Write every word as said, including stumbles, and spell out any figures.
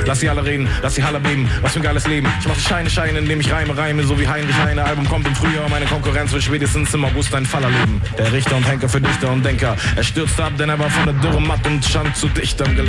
Lass sie alle reden, lass die Halle beben. Was für ein geiles Leben. Ich mach Scheine, Scheine, indem ich reime, reime. So wie Heinrich Heine. Album kommt im Frühjahr. Meine Konkurrenz wird spätestens im August ein Faller leben. Der Richter und Henker für Dichter und Denker. Er stürzte ab, denn er war von der Dürre matt und stand zu Dichtern gelernt.